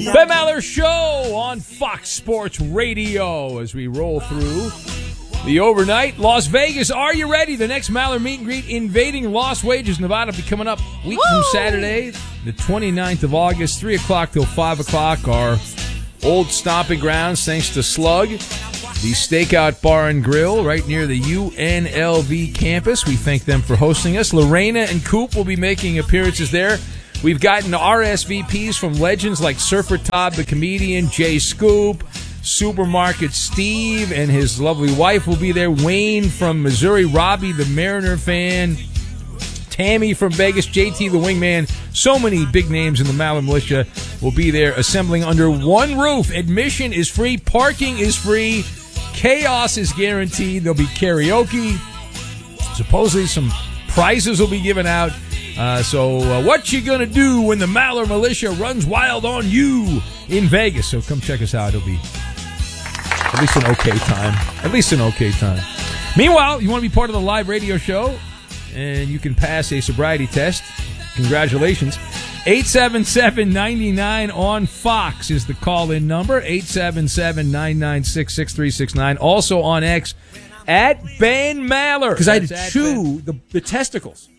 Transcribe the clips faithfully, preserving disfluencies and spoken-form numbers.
Ben Maller Show on Fox Sports Radio as we roll through the overnight. Las Vegas, are you ready? The next Maller meet and greet invading Las Vegas, Nevada, will be coming up a week Woo! from Saturday, the twenty-ninth of August, three o'clock till five o'clock. Our old stomping grounds, thanks to Slug, the Stakeout Bar and Grill right near the U N L V campus. We thank them for hosting us. Lorena and Coop will be making appearances there. We've gotten R S V Ps from legends like Surfer Todd the comedian, Jay Scoop, Supermarket Steve and his lovely wife will be there, Wayne from Missouri, Robbie the Mariner fan, Tammy from Vegas, J T the Wingman. So many big names in the Maller Militia will be there assembling under one roof. Admission is free. Parking is free. Chaos is guaranteed. There'll be karaoke. Supposedly some prizes will be given out. Uh, so uh, what you going to do when the Maller Militia runs wild on you in Vegas? So come check us out. It'll be at least an okay time. At least an okay time. Meanwhile, you want to be part of the live radio show, and you can pass a sobriety test. Congratulations. eight seven seven, nine nine on Fox is the call-in number. eight seven seven, nine nine six, six three six nine. Also on X, at Ben Maller. Because I had to chew the, the testicles.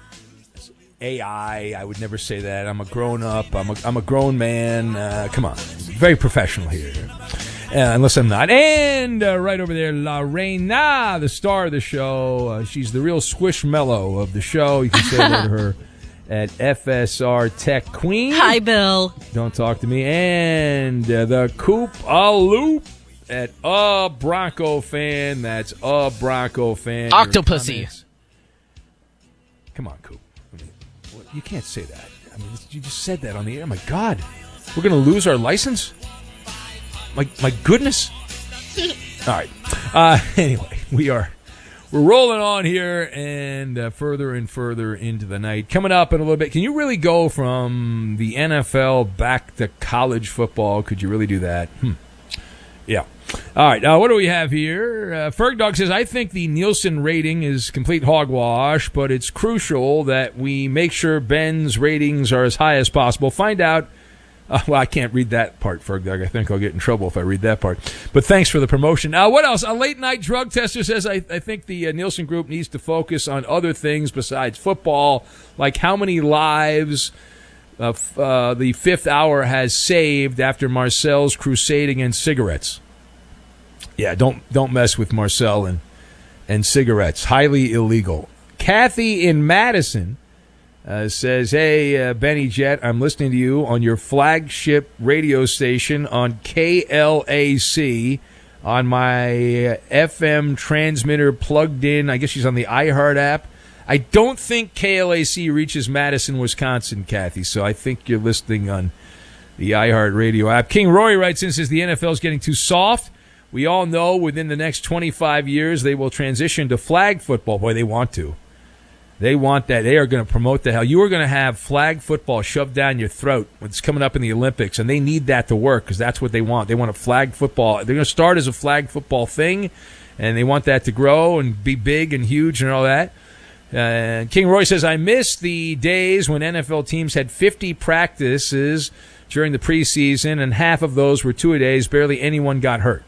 A I, I would never say that. I'm a grown-up. I'm a, I'm a grown man. Uh, come on. Very professional here. Uh, unless I'm not. And uh, right over there, La Reina, the star of the show. Uh, she's the real squishmallow of the show. You can say hello to her at F S R Tech Queen. Hi, Bill. Don't talk to me. And uh, the Coop a Loop at a Bronco fan. That's a Bronco fan. Octopussy. Come on, Coop. I mean, you can't say that. I mean, you just said that on the air. My God. We're going to lose our license? My my goodness. All right. Uh, anyway, we are we're rolling on here and uh, further and further into the night. Coming up in a little bit, can you really go from the N F L back to college football? Could you really do that? Hmm. Yeah. All right. Uh, what do we have here? Uh, Ferg Dog says, I think the Nielsen rating is complete hogwash, but it's crucial that we make sure Ben's ratings are as high as possible. Find out. Uh, well, I can't read that part, Ferg Dog. I think I'll get in trouble if I read that part. But thanks for the promotion. Uh, what else? A late-night drug tester says, I, I think the uh, Nielsen Group needs to focus on other things besides football, like how many lives uh, f- uh, the fifth hour has saved after Marcel's crusade against cigarettes. Yeah, don't don't mess with Marcel and, and cigarettes. Highly illegal. Kathy in Madison Uh, says, hey, uh, Benny Jet, I'm listening to you on your flagship radio station on K L A C on my uh, F M transmitter plugged in. I guess she's on the iHeart app. I don't think K L A C reaches Madison, Wisconsin, Kathy, so I think you're listening on the iHeart radio app. King Roy writes in, says the N F L is getting too soft. We all know within the next twenty-five years they will transition to flag football. Boy, they want to. They want that. They are going to promote the hell. You are going to have flag football shoved down your throat when it's coming up in the Olympics, and they need that to work because that's what they want. They want a flag football. They're going to start as a flag football thing, and they want that to grow and be big and huge and all that. Uh, King Roy says, I miss the days when N F L teams had fifty practices during the preseason, and half of those were two-a-days. Barely anyone got hurt.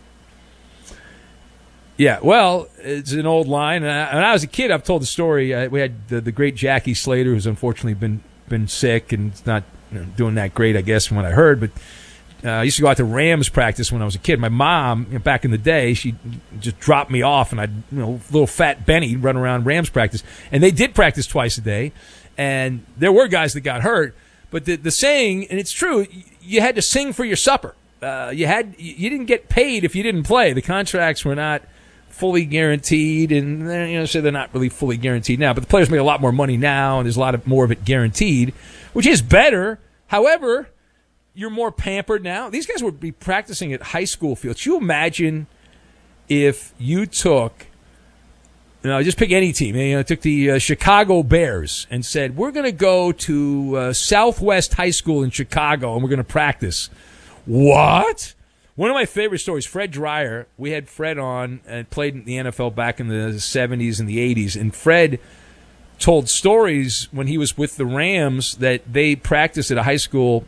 Yeah, well, it's an old line. When I was a kid, I've told the story. Uh, we had the, the great Jackie Slater, who's unfortunately been been sick and not you know, doing that great, I guess, from what I heard. But uh, I used to go out to Rams practice when I was a kid. My mom, you know, back in the day, she just dropped me off, and I'd, you know, little fat Benny run around Rams practice. And they did practice twice a day, and there were guys that got hurt. But the the saying, and it's true, you had to sing for your supper. Uh, you had you didn't get paid if you didn't play. The contracts were not fully guaranteed, and you know, so they're not really fully guaranteed now. But the players make a lot more money now, and there's a lot of more of it guaranteed, which is better. However, you're more pampered now. These guys would be practicing at high school fields. Can you imagine if you took, you know, just pick any team, you know, took the uh, Chicago Bears and said, we're going to go to uh, Southwest High School in Chicago, and we're going to practice. What? One of my favorite stories, Fred Dreyer, we had Fred on and played in the N F L back in the seventies and the eighties, and Fred told stories when he was with the Rams that they practiced at a high school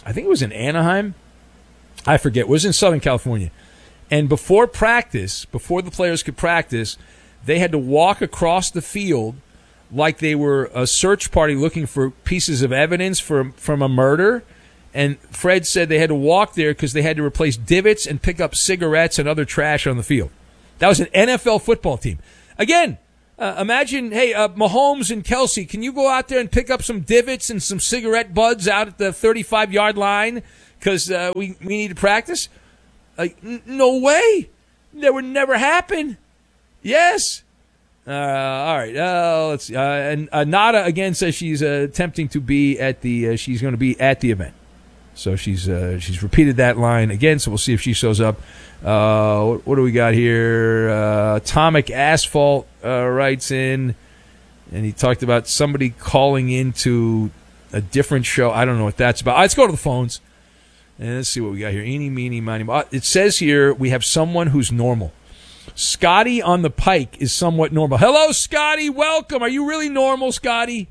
I think it was in Anaheim. I forget. It was in Southern California. And before practice, before the players could practice, they had to walk across the field like they were a search party looking for pieces of evidence for, from a murder. And Fred said they had to walk there because they had to replace divots and pick up cigarettes and other trash on the field. That was an N F L football team. Again, uh, imagine, hey, uh, Mahomes and Kelsey, can you go out there and pick up some divots and some cigarette butts out at the thirty-five-yard line because uh, we, we need to practice? Like, n- no way. That would never happen. Yes. Uh, all right. Uh, let's see. Uh, and uh, Nada again says she's uh, attempting to be at the. Uh, she's going to be at the event. So she's uh, she's repeated that line again. So we'll see if she shows up. Uh, what, what do we got here? Uh, Atomic Asphalt uh, writes in, and he talked about somebody calling into a different show. I don't know what that's about. All right, let's go to the phones and let's see what we got here. Eeny, meeny, miny. mo- It says here we have someone who's normal. Scotty on the Pike is somewhat normal. Hello, Scotty. Welcome. Are you really normal, Scotty?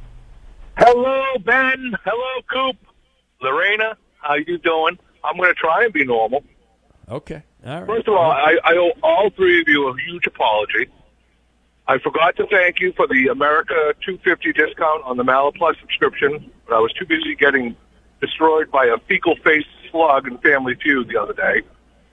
Hello, Ben. Hello, Coop. Lorena, how you doing? I'm going to try and be normal. Okay. All right. First of all, I, I owe all three of you a huge apology. I forgot to thank you for the America two fifty discount on the Mallet Plus subscription, but I was too busy getting destroyed by a fecal-faced slug in Family Feud the other day.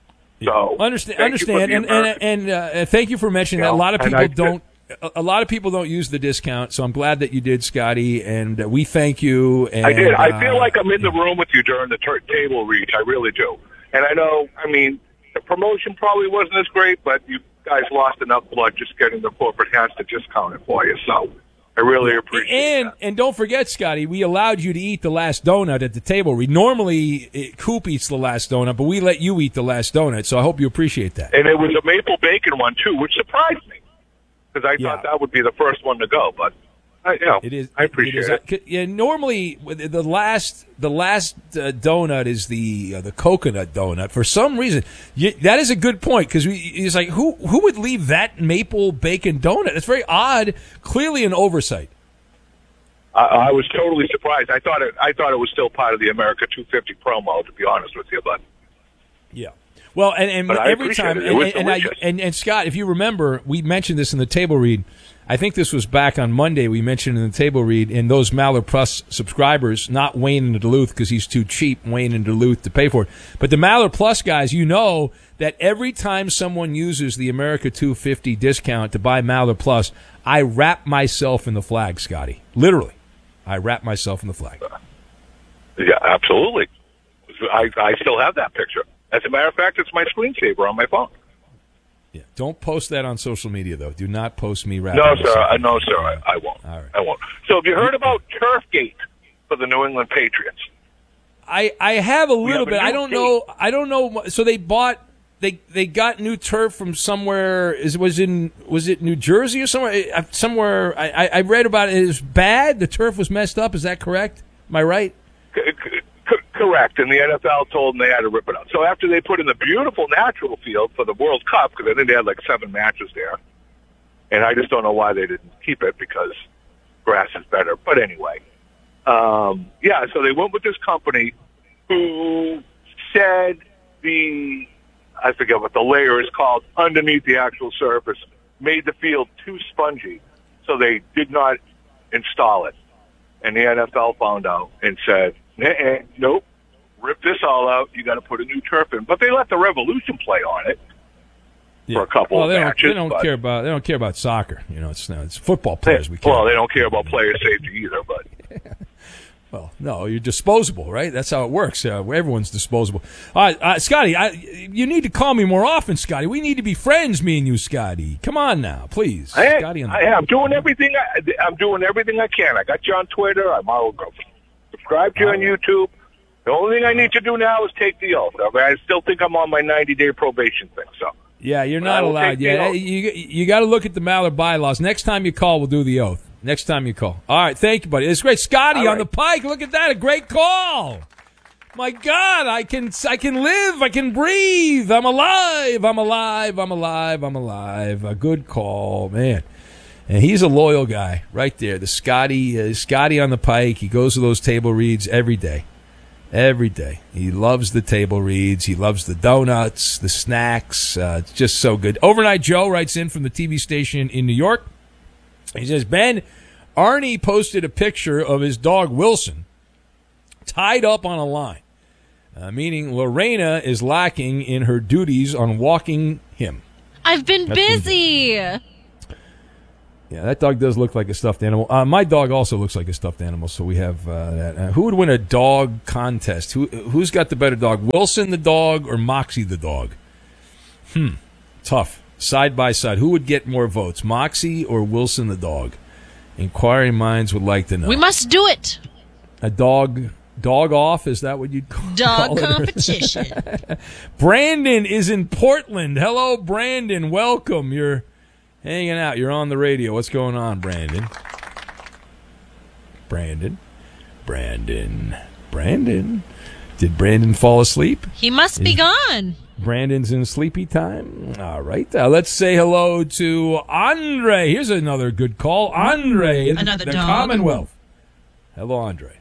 So understand, understand, and and, and uh, thank you for mentioning that. A lot of people don't. A lot of people don't use the discount, so I'm glad that you did, Scotty, and uh, we thank you. And, I did. I uh, feel like I'm in the room with you during the ter- table read. I really do. And I know, I mean, the promotion probably wasn't as great, but you guys lost enough blood just getting the corporate hands to discount it for you. So I really appreciate and, that. And don't forget, Scotty, we allowed you to eat the last donut at the table read. Normally, it, Coop eats the last donut, but we let you eat the last donut, so I hope you appreciate that. And it was a maple bacon one, too, which surprised me. Because I Yeah. thought that would be the first one to go, but I, you know, It is. I appreciate it. it. Is, yeah, normally, the last the last uh, donut is the uh, the coconut donut. For some reason, you, that is a good point because it's like who who would leave that maple bacon donut? It's very odd. Clearly, an oversight. I, I was totally surprised. I thought it. I thought it was still part of the America two fifty promo, to be honest with you, but. Yeah. Well, and, and But I every appreciate time, it. It was and, and, I, delicious. and, and Scott, if you remember, we mentioned this in the table read. I think this was back on Monday. We mentioned in the table read, and those Maller Plus subscribers, not Wayne in Duluth because he's too cheap, Wayne in Duluth, to pay for it. But the Maller Plus guys, you know that every time someone uses the America two fifty discount to buy Maller Plus, I wrap myself in the flag, Scotty. Literally, I wrap myself in the flag. Yeah, absolutely. I, I still have that picture. As a matter of fact, it's my screensaver on my phone. Yeah. Don't post that on social media, though. Do not post me wrapping No, myself sir. in I, the no, flag. sir. I, I won't. All right. I won't. So have you heard about Turfgate for the New England Patriots? I, I have a little have a bit. new I don't know. I don't know. So they bought. They they got new turf from somewhere. Is was in was it New Jersey or somewhere? I- Somewhere I, I I read about it. It was bad. The turf was messed up. Is that correct? Am I right? C- c- c- correct. And the N F L told them they had to rip it out. So after they put in the beautiful natural field for the World Cup, because I think they had like seven matches there, and I just don't know why they didn't keep it because grass is better. But anyway, um, yeah. So they went with this company who said the I forget what the layer is called underneath the actual surface made the field too spongy, so they did not install it. And the N F L found out and said, "Eh, nope, rip this all out. You got to put a new turf in." But they let the Revolution play on it for a couple well, of they matches. Don't, they don't but- care about. They don't care about soccer. You know, it's no, it's football players. We care. well, they don't care about player safety either. But Well, no, you're disposable, right? That's how it works. Uh, everyone's disposable. All right, uh, Scotty, I, you need to call me more often, Scotty. We need to be friends, me and you, Scotty. Come on now, please. I, Scotty on the- I, I'm doing everything. I, I'm doing everything I can. I got you on Twitter. I'm all subscribe to you on YouTube. The only thing I need to do now is take the oath. I, mean, I still think I'm on my ninety day probation thing. So Yeah, you're I not will allowed take the yet. oath. You you got to look at the Mallard bylaws. Next time you call, we'll do the oath. Next time you call. All right, thank you, buddy. It's great, Scotty All on right. the Pike. Look at that, a great call. My God, I can I can live, I can breathe. I'm alive. I'm alive. I'm alive. I'm alive. A good call, man. And he's a loyal guy, right there. The Scotty, uh, Scotty on the Pike. He goes to those table reads every day. Every day. He loves the table reads. He loves the donuts, the snacks. Uh, it's just so good. Overnight Joe writes in from the T V station in New York. He says, Ben, Arnie posted a picture of his dog Wilson tied up on a line, uh, meaning Lorena is lacking in her duties on walking him. I've been That's busy. Yeah, that dog does look like a stuffed animal. Uh, my dog also looks like a stuffed animal, so we have uh, that. Uh, who would win a dog contest? Who Who's got the better dog, Wilson the dog or Moxie the dog? Hmm, tough. Side by side. Who would get more votes, Moxie or Wilson the dog? Inquiring minds would like to know. We must do it. A dog... Dog off? Is that what you'd call, Dog call it? competition. Brandon is in Portland. Hello, Brandon. Welcome. You're hanging out. You're on the radio. What's going on, Brandon? Brandon. Brandon. Brandon. Did Brandon fall asleep? He must be gone. Brandon's in sleepy time. All right. Uh, let's say hello to Andre. Here's another good call. Andre in Another the dog. Commonwealth. Hello, Andre.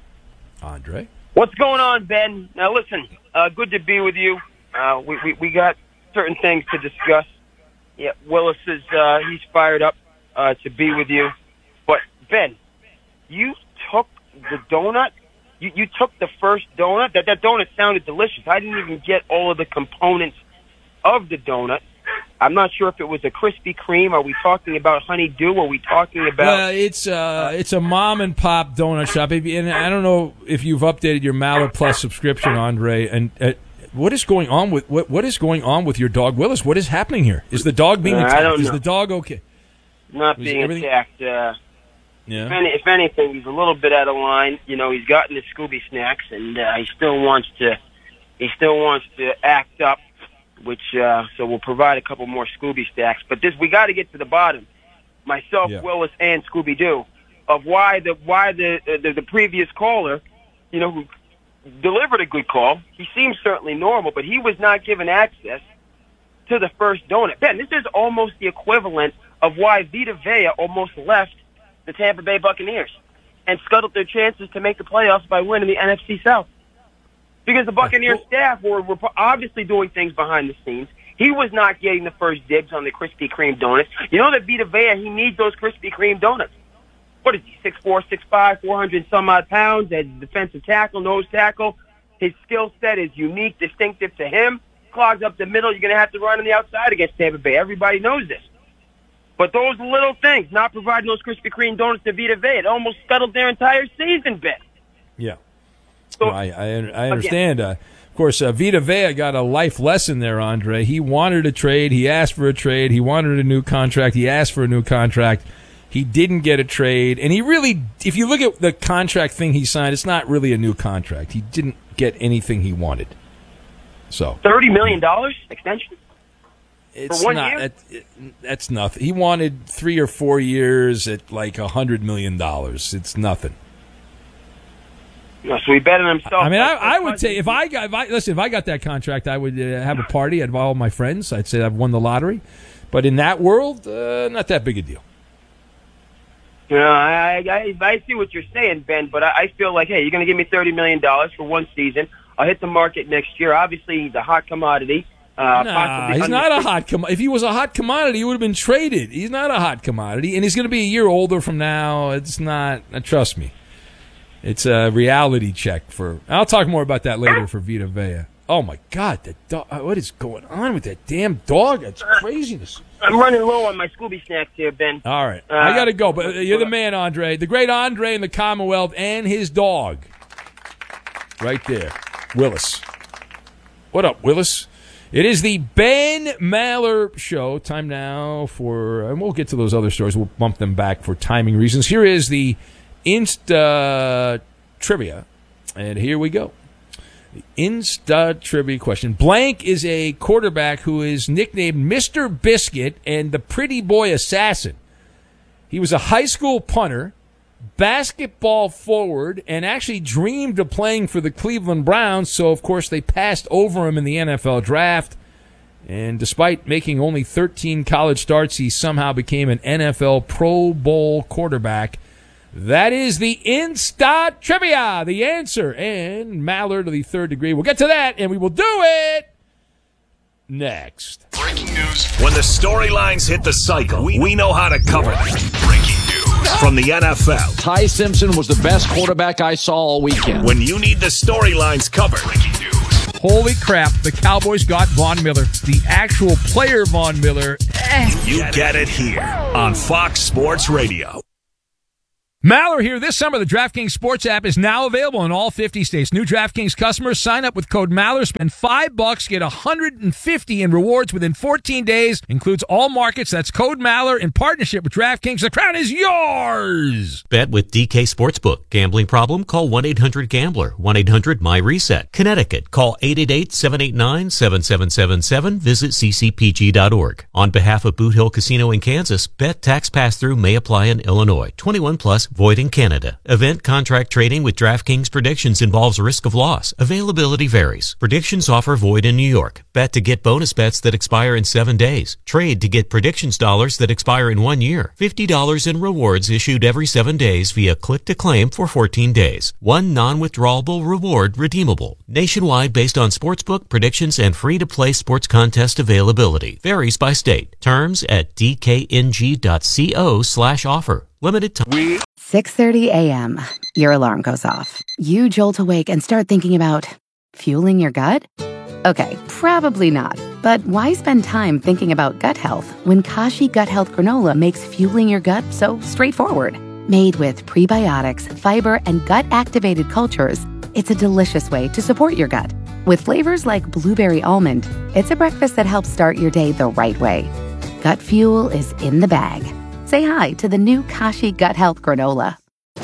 Andre. What's going on, Ben? Now, listen, uh, good to be with you. Uh, we, we we got certain things to discuss. Yeah, Willis is uh, he's fired up uh, to be with you. But Ben, you took the donut. You you took the first donut. That that donut sounded delicious. I didn't even get all of the components of the donut. I'm not sure if it was a Krispy Kreme. Are we talking about Honeydew? Are we talking about? Well, it's uh, it's a mom and pop donut shop, and I don't know if you've updated your Mallard Plus subscription, Andre. And uh, what is going on with what what is going on with your dog Willis? What is happening here? Is the dog being Uh, I attacked? don't Is know. the dog okay? Not Was being everything- attacked. Uh, Yeah. If, any, if anything, he's a little bit out of line. You know, he's gotten his Scooby snacks, and uh, he still wants to. He still wants to act up, which uh, so we'll provide a couple more Scooby snacks. But this, we got to get to the bottom. Myself, Yeah. Willis, and Scooby Doo, of why the why the, uh, the the previous caller, you know, who delivered a good call. He seems certainly normal, but he was not given access to the first donut. Ben, this is almost the equivalent of why Vita Vea almost left the Tampa Bay Buccaneers and scuttled their chances to make the playoffs by winning the N F C South. Because the Buccaneers staff were, were obviously doing things behind the scenes. He was not getting the first dibs on the Krispy Kreme donuts. You know that Vita Vea, he needs those Krispy Kreme donuts. What is he, six four, six five, four hundred some odd pounds as defensive tackle, nose tackle. His skill set is unique, distinctive to him. Clogs up the middle, you're going to have to run on the outside against Tampa Bay. Everybody knows this. But those little things, not providing those Krispy Kreme donuts to Vita Vea, it almost scuttled their entire season, Ben. Yeah. So, I, I I understand. Uh, of course, uh, Vita Vea got a life lesson there, Andre. He wanted a trade. He asked for a trade. He wanted a new contract. He asked for a new contract. He didn't get a trade. And he really, if you look at the contract thing he signed, it's not really a new contract. He didn't get anything he wanted. So thirty million dollars extension? it's For one not. year? It, it, that's nothing. He wanted three or four years at like a hundred million dollars. It's nothing. No, so he bet on himself. I mean, I, I would say if I got, if I listen, if I got that contract, I would uh, have a party. I'd invite all my friends. I'd say I've won the lottery. But in that world, uh, not that big a deal. You know, I, I, I see what you're saying, Ben, but I, I feel like, hey, you're going to give me thirty million dollars for one season. I'll hit the market next year. Obviously, he's a hot commodity. Uh, Nah, possibly he's under- not a hot commodity. If he was a hot commodity, he would have been traded. He's not a hot commodity, and he's going to be a year older from now. It's not. Uh, trust me, it's a reality check for. I'll talk more about that later for Vita Vea. Oh my God, that dog! What is going on with that damn dog? That's craziness. I'm running low on my Scooby snacks here, Ben. All right, Uh, I got to go. But uh, you're the man, Andre, the great Andre in the Commonwealth, and his dog, right there, Willis. What up, Willis? It is the Ben Maller Show. Time now for, and we'll get to those other stories. We'll bump them back for timing reasons. Here is the Insta Trivia, and here we go. The Insta Trivia question. Blank is a quarterback who is nicknamed Mister Biscuit and the Pretty Boy Assassin. He was a high school punter, basketball forward, and actually dreamed of playing for the Cleveland Browns, so of course they passed over him in the N F L draft. And despite making only thirteen college starts, he somehow became an N F L Pro Bowl quarterback. That is the Insta Trivia, the answer. And Maller to the third degree. We'll get to that, and we will do it next. Breaking news. When the storylines hit the cycle, we, we know how to cover them. Breaking news from the N F L. Ty Simpson was the best quarterback I saw all weekend. When you need the storylines covered. Breaking news. Holy crap, the Cowboys got Von Miller. The actual player Von Miller. Eh. You get it here on Fox Sports Radio. Maller here. This summer, the DraftKings Sports app is now available in all fifty states. New DraftKings customers sign up with code Maller, spend five bucks, get one hundred fifty in rewards within fourteen days. Includes all markets. That's code Maller in partnership with DraftKings. The crown is yours. Bet with D K Sportsbook. Gambling problem? Call one eight hundred gambler. one eight hundred my reset. Connecticut. Call eight eight eight, seven eight nine, seven seven seven seven. Visit c c p g dot org. On behalf of Boot Hill Casino in Kansas, bet tax pass-through may apply in Illinois. twenty-one plus. Void in Canada. Event contract trading with DraftKings Predictions involves risk of loss. Availability varies. Predictions offer void in New York. Bet to get bonus bets that expire in seven days. Trade to get predictions dollars that expire in one year. fifty dollars in rewards issued every seven days via click to claim for fourteen days. One non-withdrawable reward redeemable. Nationwide based on sportsbook, predictions, and free-to-play sports contest availability. Varies by state. Terms at d k n g dot co slash offer. Limited time. We six thirty a.m. Your alarm goes off. You jolt awake and start thinking about fueling your gut? Okay, probably not. But why spend time thinking about gut health when Kashi Gut Health Granola makes fueling your gut so straightforward? Made with prebiotics, fiber, and gut-activated cultures, it's a delicious way to support your gut. With flavors like blueberry almond, it's a breakfast that helps start your day the right way. Gut fuel is in the bag. Say hi to the new Kashi Gut Health Granola.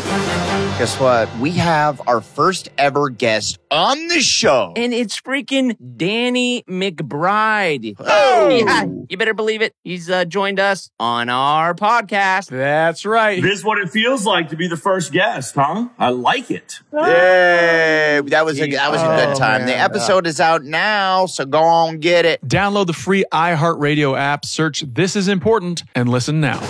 Guess what? We have our first ever guest on the show. And it's freaking Danny McBride. Oh! Yeah, you better believe it. He's uh, joined us on our podcast. That's right. This is what it feels like to be the first guest, huh? I like it. Yay! That was a, that was a good time. Oh, the episode is out now, so go on, get it. Download the free iHeartRadio app, search This Is Important, and listen now.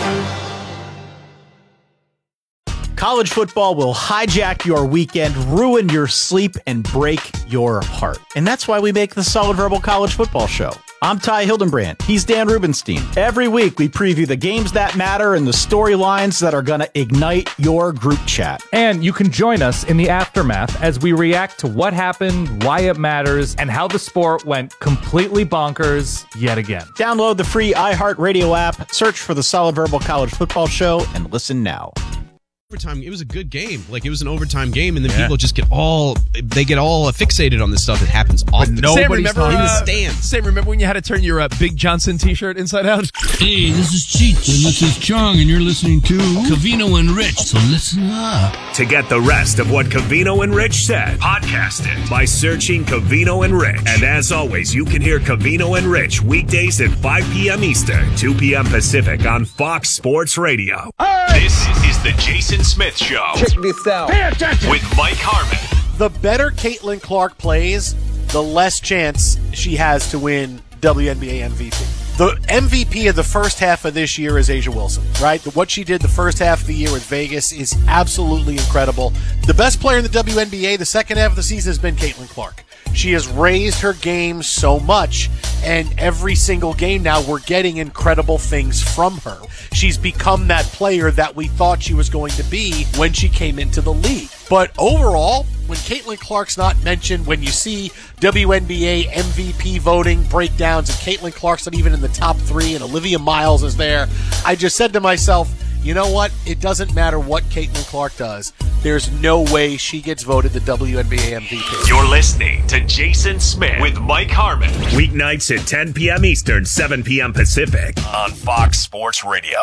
College football will hijack your weekend, ruin your sleep, and break your heart. And that's why we make the Solid Verbal College Football Show. I'm Ty Hildenbrand. He's Dan Rubenstein. Every week, we preview the games that matter and the storylines that are going to ignite your group chat. And you can join us in the aftermath as we react to what happened, why it matters, and how the sport went completely bonkers yet again. Download the free iHeartRadio app, search for the Solid Verbal College Football Show, and listen now. Overtime, it was a good game. Like, it was an overtime game, and then yeah. people just get all they get all fixated on this stuff. It happens often. Sam, remember, in the uh, stands. Sam, remember when you had to turn your uh, Big Johnson t-shirt inside out? Hey, this is Cheech, and this is Chong, and you're listening to Covino and Rich, so listen up. To get the rest of what Covino and Rich said, podcast it by searching Covino and Rich. And as always, you can hear Covino and Rich weekdays at five p.m. Eastern, two p.m. Pacific on Fox Sports Radio. Hey! This is the Jason Smith Show. Check this out. Pay attention. With Mike Harmon. The better Caitlin Clark plays, the less chance she has to win W N B A M V P. The M V P of the first half of this year is A'ja Wilson, right? What she did the first half of the year with Vegas is absolutely incredible. The best player in the W N B A the second half of the season has been Caitlin Clark. She has raised her game so much, and every single game now we're getting incredible things from her. She's become that player that we thought she was going to be when she came into the league. But overall, when Caitlin Clark's not mentioned, when you see W N B A M V P voting breakdowns and Caitlin Clark's not even in the top three and Olivia Miles is there, I just said to myself, you know what? It doesn't matter what Caitlin Clark does. There's no way she gets voted the W N B A M V P. You're listening to Jason Smith with Mike Harmon. Weeknights at ten p.m. Eastern, seven p.m. Pacific on Fox Sports Radio.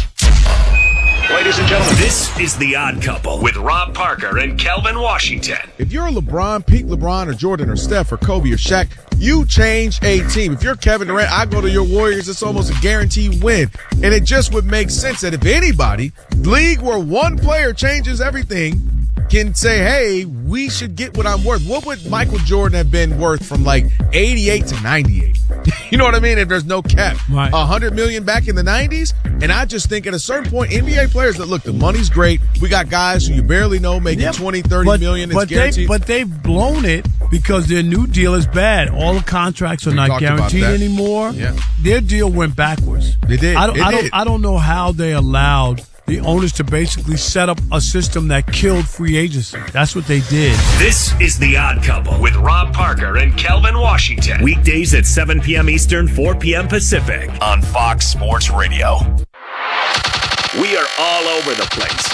Ladies and gentlemen, this is The Odd Couple with Rob Parker and Kelvin Washington. If you're LeBron, peak LeBron, or Jordan, or Steph, or Kobe, or Shaq, you change a team. If you're Kevin Durant, I go to your Warriors. It's almost a guaranteed win. And it just would make sense that if anybody, league where one player changes everything, can say, hey, we should get what I'm worth. What would Michael Jordan have been worth from like eighty-eight to ninety-eight? You know what I mean? If there's no cap. Right. one hundred million back in the nineties. And I just think at a certain point, N B A players that look, the money's great. We got guys who you barely know making Yep. twenty, thirty but, million. It's but they guaranteed. but they've blown it because their new deal is bad. All the contracts are We not talked about guaranteed that. anymore. Yeah. Their deal went backwards. They did. I don't It I don't did. I don't know how they allowed the owners to basically set up a system that killed free agency. That's what they did. This is The Odd Couple with Rob Parker and Kelvin Washington. Weekdays at seven p.m. Eastern, four p.m. Pacific on Fox Sports Radio. We are all over the place.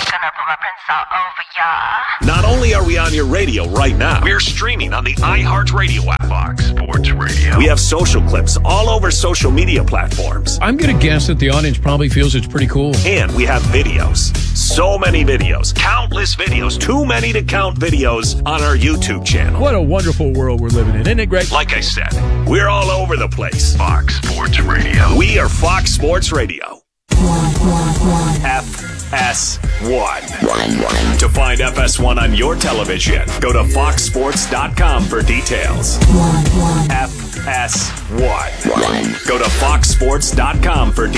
Not only are we on your radio right now, we're streaming on the iHeartRadio app. Fox Sports Radio. We have social clips all over social media platforms. I'm going to guess that the audience probably feels it's pretty cool. And we have videos. So many videos. Countless videos. Too many to count videos on our YouTube channel. What a wonderful world we're living in. Isn't it great? Like I said, we're all over the place. Fox Sports Radio. We are Fox Sports Radio. F S one. To find F S one on your television, go to fox sports dot com for details. F S one. Go to fox sports dot com for details.